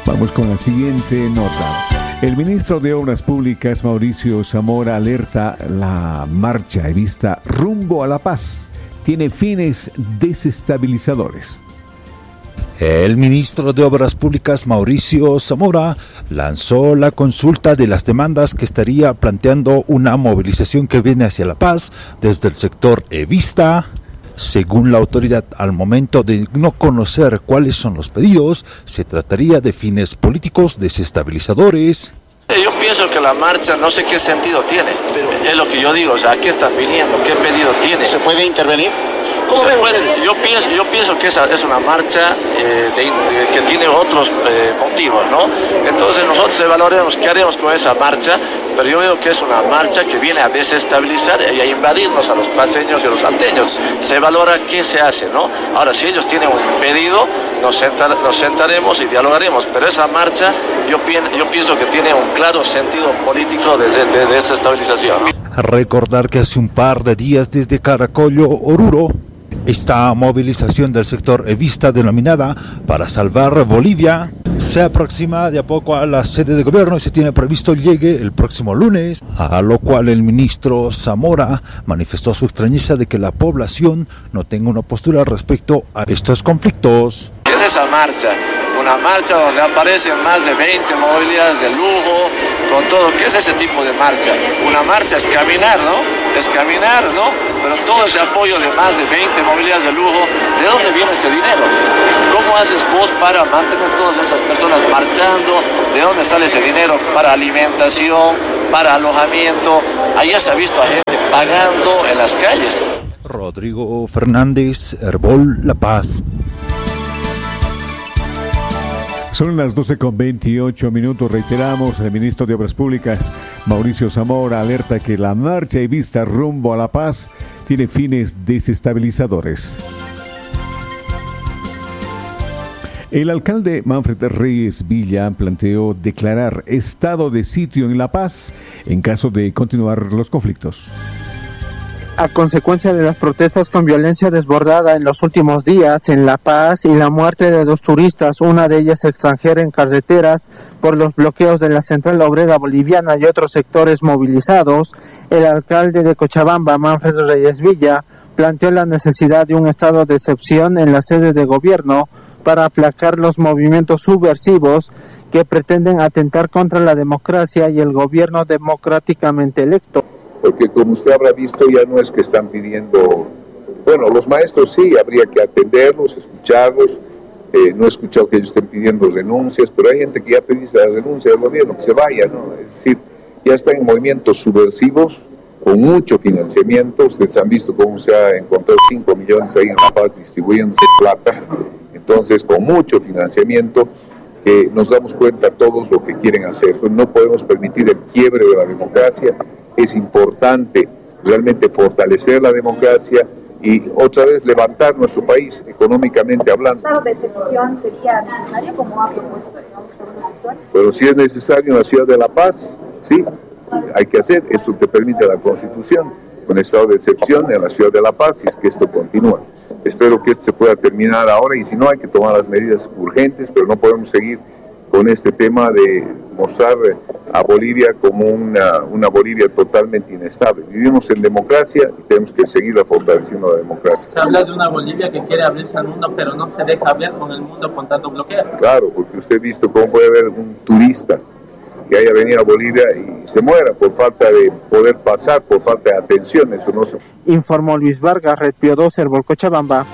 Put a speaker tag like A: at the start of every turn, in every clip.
A: Vamos con la siguiente nota. El ministro de Obras Públicas, Mauricio Zamora, alerta: la marcha evista rumbo a la paz tiene fines desestabilizadores.
B: El ministro de Obras Públicas, Mauricio Zamora, lanzó la consulta de las demandas que estaría planteando una movilización que viene hacia la paz desde el sector evista. Según la autoridad, al momento de no conocer cuáles son los pedidos, se trataría de fines políticos desestabilizadores.
C: Yo pienso que la marcha no sé qué sentido tiene, es lo que yo digo, o sea, ¿a qué están viniendo? ¿Qué pedido tiene?
D: ¿Se puede intervenir?
C: ¿Cómo se puede? Yo pienso que esa es una marcha que tiene otros motivos, ¿no? Entonces nosotros evaluaremos qué haremos con esa marcha, pero yo veo que es una marcha que viene a desestabilizar y a invadirnos a los paseños y a los salteños. Se valora qué se hace, ¿no? Ahora, si ellos tienen un pedido, nos sentaremos y dialogaremos, pero esa marcha yo pienso que tiene un claro sentido político de desestabilización.
B: Recordar que hace un par de días desde Caracollo, Oruro, esta movilización del sector evista denominada Para Salvar Bolivia se aproxima de a poco a la sede de gobierno y se tiene previsto llegue el próximo lunes, a lo cual el ministro Zamora manifestó su extrañeza de que la población no tenga una postura respecto a estos conflictos.
C: ¿Qué es esa marcha? Una marcha donde aparecen más de 20 movilidades de lujo, con todo. ¿Qué es ese tipo de marcha? Una marcha es caminar, ¿no? Es caminar, ¿no? Pero todo ese apoyo de más de 20 movilidades de lujo, ¿de dónde viene ese dinero? ¿Cómo haces vos para mantener todas esas personas marchando? ¿De dónde sale ese dinero para alimentación, para alojamiento? Allá se ha visto a gente pagando en las calles.
B: Rodrigo Fernández, Herbol, La Paz.
A: Son las 12:28. Reiteramos, el ministro de Obras Públicas, Mauricio Zamora, alerta que la marcha evista rumbo a la paz tiene fines desestabilizadores. El alcalde Manfred Reyes Villa planteó declarar estado de sitio en La Paz en caso de continuar los conflictos.
E: A consecuencia de las protestas con violencia desbordada en los últimos días en La Paz y la muerte de 2 turistas, una de ellas extranjera en carreteras por los bloqueos de la Central Obrera Boliviana y otros sectores movilizados, el alcalde de Cochabamba, Manfred Reyes Villa, planteó la necesidad de un estado de excepción en la sede de gobierno para aplacar los movimientos subversivos que pretenden atentar contra la democracia y el gobierno democráticamente electo.
F: Porque como usted habrá visto, ya no es que están pidiendo, bueno, los maestros sí, habría que atenderlos, escucharlos, no he escuchado que ellos estén pidiendo renuncias, pero hay gente que ya pide la renuncia del gobierno, que se vaya, ¿no? Es decir, ya están en movimientos subversivos, con mucho financiamiento. Ustedes han visto cómo se ha encontrado 5 millones ahí en La Paz distribuyéndose plata, entonces con mucho financiamiento, que nos damos cuenta todos lo que quieren hacer. No podemos permitir el quiebre de la democracia. Es importante realmente fortalecer la democracia y otra vez levantar nuestro país económicamente hablando.
G: ¿Un estado de excepción sería necesario, como ha propuesto, digamos, algunos sectores?
F: Pero si es necesario en la ciudad de La Paz, sí, hay que hacer. Eso que permite la Constitución, un estado de excepción en la ciudad de La Paz, si es que esto continúa. Espero que esto se pueda terminar ahora y si no hay que tomar las medidas urgentes, pero no podemos seguir con este tema de mostrar a Bolivia como una Bolivia totalmente inestable. Vivimos en democracia y tenemos que seguir fortaleciendo la democracia.
H: Se habla de una Bolivia que quiere abrirse al mundo, pero no se deja ver con el mundo con tanto bloqueo.
F: Claro, porque usted ha visto cómo puede haber un turista que haya venido a Bolivia y se muera por falta de poder pasar, por falta de atención. Eso no se...
E: Informó Luis Vargas, Red Pío 2, Herbol, Cochabamba.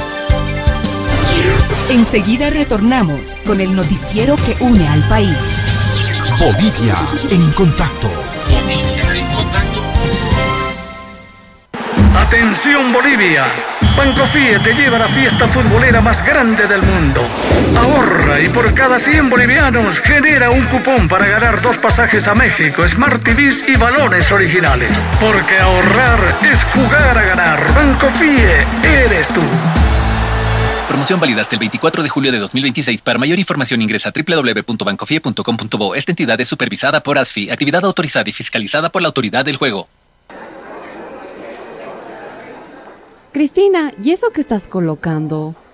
I: Enseguida retornamos con el noticiero que une al país.
J: Bolivia en contacto.
K: Atención Bolivia. Banco FIE te lleva a la fiesta futbolera más grande del mundo. Ahorra y por cada 100 bolivianos genera un cupón para ganar 2 pasajes a México, Smart TVs y balones originales. Porque ahorrar es jugar a ganar. Banco FIE, eres tú.
L: Promoción válida hasta el 24 de julio de 2026. Para mayor información ingresa a www.bancofie.com.bo. Esta entidad es supervisada por ASFI, actividad autorizada y fiscalizada por la Autoridad del Juego.
M: Cristina, ¿y eso que estás colocando?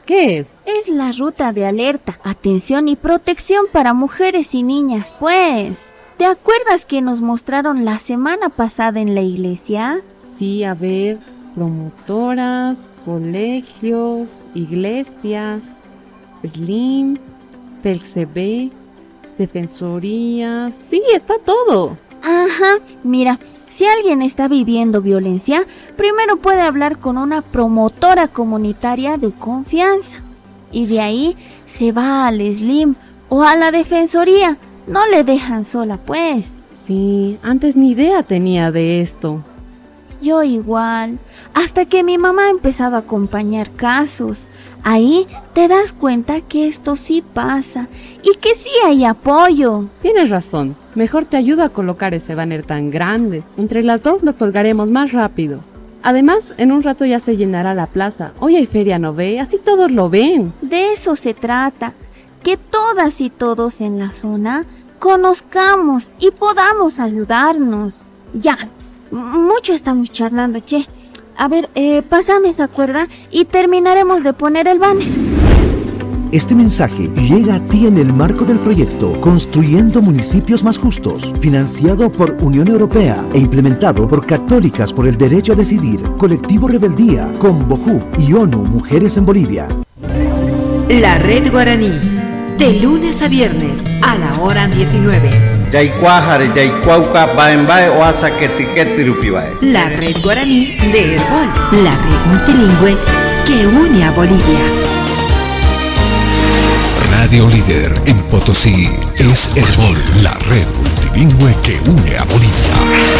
D: ¿Qué es?
M: Es la ruta de alerta, atención y protección para mujeres y niñas, pues. ¿Te acuerdas que nos mostraron la semana pasada en la iglesia?
D: Sí, a ver, promotoras, colegios, iglesias, SLIM, PELCB, defensoría, sí, está todo.
M: Ajá, mira, si alguien está viviendo violencia, primero puede hablar con una promotora comunitaria de confianza. Y de ahí se va al SLIM o a la defensoría. No le dejan sola, pues.
D: Sí, antes ni idea tenía de esto.
M: Yo igual, hasta que mi mamá ha empezado a acompañar casos. Ahí te das cuenta que esto sí pasa y que sí hay apoyo.
D: Tienes razón, mejor te ayudo a colocar ese banner tan grande. Entre las dos lo colgaremos más rápido. Además, en un rato ya se llenará la plaza. Hoy hay feria, ¿no ve? Así todos lo ven.
M: De eso se trata, que todas y todos en la zona conozcamos y podamos ayudarnos. Ya, mucho estamos charlando, che. A ver, pásame esa cuerda y terminaremos de poner el banner.
N: Este mensaje llega a ti en el marco del proyecto Construyendo Municipios Más Justos, financiado por Unión Europea e implementado por Católicas por el Derecho a Decidir, Colectivo Rebeldía, Convojú y ONU Mujeres en Bolivia.
O: La Red Guaraní, de lunes a viernes a la hora 19. La Red Guaraní de Herbol, la red multilingüe que une a Bolivia.
J: Radio líder en Potosí es Herbol, la red multilingüe que une a Bolivia.